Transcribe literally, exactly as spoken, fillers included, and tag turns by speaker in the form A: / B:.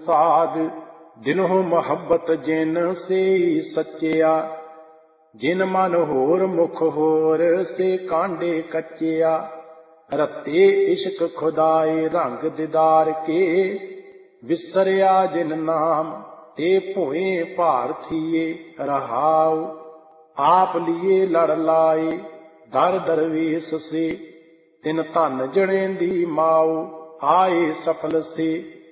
A: साध, दिनों मोहब्बत जिन से सच्चिया। जिन मन होर मुख होर से कांडे कच्चिया। रत्ते इश्क खुदाए रंग दीदार के, विसरिया जिन नाम ते भोए भारतीये रहाओ। आप लिए लड़ लाए दर दरवेश से, तिन धन जने दी माओ आए सफल से।